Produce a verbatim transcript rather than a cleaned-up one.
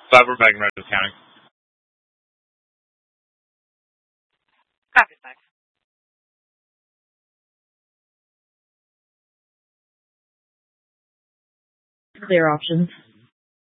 Five, we're back in Rogers County. Copy, thanks. Clear options.